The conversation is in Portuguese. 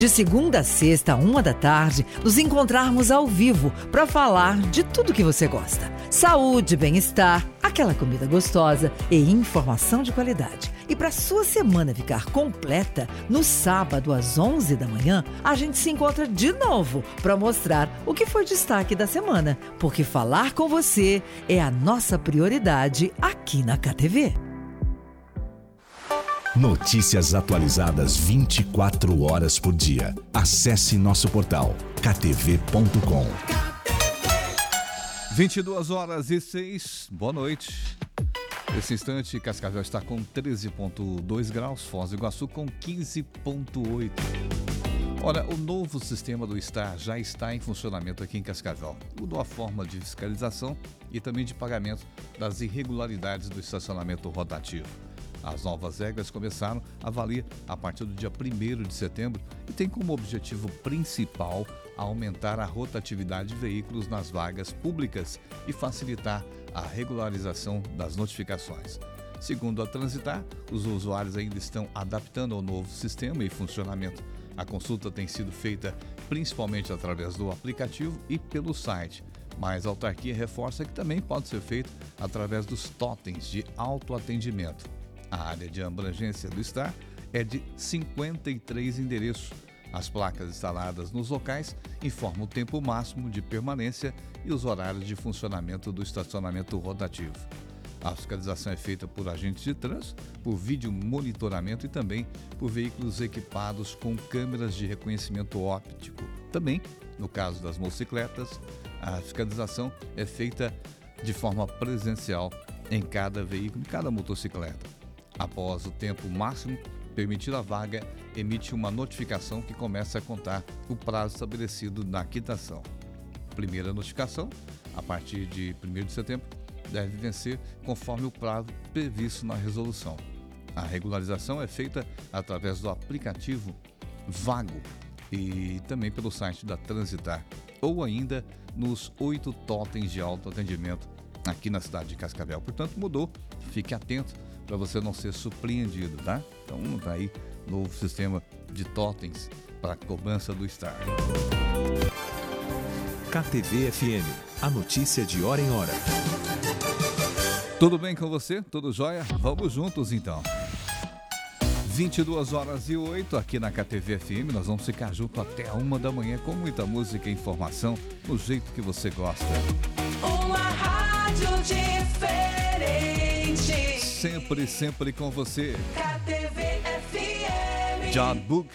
De segunda a sexta, 13h, nos encontrarmos ao vivo para falar de tudo que você gosta. Saúde, bem-estar, aquela comida gostosa e informação de qualidade. E para sua semana ficar completa, no sábado às 11h, a gente se encontra de novo para mostrar o que foi destaque da semana. Porque falar com você é a nossa prioridade aqui na KTV. Notícias atualizadas 24 horas por dia. Acesse nosso portal ktv.com. 22h06, boa noite. Nesse instante, Cascavel está com 13,2 graus, Foz do Iguaçu com 15,8. Olha, o novo sistema do Star já está em funcionamento aqui em Cascavel. Mudou a forma de fiscalização e também de pagamento das irregularidades do estacionamento rotativo. As novas regras começaram a valer a partir do dia 1º de setembro e tem como objetivo principal aumentar a rotatividade de veículos nas vagas públicas e facilitar a regularização das notificações. Segundo a Transitar, os usuários ainda estão adaptando ao novo sistema e funcionamento. A consulta tem sido feita principalmente através do aplicativo e pelo site, mas a autarquia reforça que também pode ser feito através dos totens de autoatendimento. A área de abrangência do Star é de 53 endereços. As placas instaladas nos locais informam o tempo máximo de permanência e os horários de funcionamento do estacionamento rotativo. A fiscalização é feita por agentes de trânsito, por vídeo monitoramento e também por veículos equipados com câmeras de reconhecimento óptico. Também, no caso das motocicletas, a fiscalização é feita de forma presencial em cada veículo, em cada motocicleta. Após o tempo máximo permitido, a vaga emite uma notificação que começa a contar o prazo estabelecido na quitação. Primeira notificação, a partir de 1º de setembro, deve vencer conforme o prazo previsto na resolução. A regularização é feita através do aplicativo Vago e também pelo site da Transitar, ou ainda nos 8 totens de autoatendimento aqui na cidade de Cascavel. Portanto, mudou, fique atento para você não ser surpreendido, tá? Então, tá aí novo sistema de totens para a cobrança do Star. KTV FM, a notícia de hora em hora. Tudo bem com você? Tudo jóia? Vamos juntos então. 22h08 aqui na KTV FM, nós vamos ficar junto até a 1h com muita música e informação do jeito que você gosta. Uma rádio diferente. Sempre com você. KTV FM. John Book.